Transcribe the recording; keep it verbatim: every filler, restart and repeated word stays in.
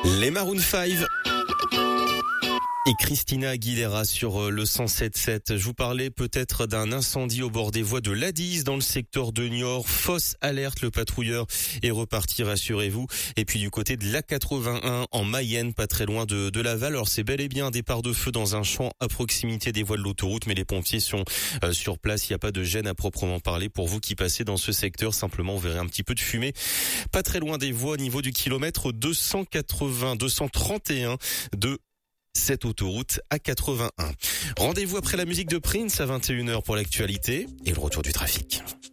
Les Maroon five et Christina Aguilera sur le cent sept sept. Je vous parlais peut-être d'un incendie au bord des voies de l'A dix dans le secteur de Niort. Fausse alerte, le patrouilleur est reparti, rassurez-vous. Et puis du côté de l'A quatre-vingt-un en Mayenne, pas très loin de, de Laval. Alors c'est bel et bien un départ de feu dans un champ à proximité des voies de l'autoroute, mais les pompiers sont euh, sur place. Il n'y a pas de gêne à proprement parler pour vous qui passez dans ce secteur. Simplement, vous verrez un petit peu de fumée. Pas très loin des voies au niveau du kilomètre deux cent quatre-vingts, deux cent trente et un de cette autoroute A quatre-vingt-un. Rendez-vous après la musique de Prince à vingt et une heures pour l'actualité et le retour du trafic.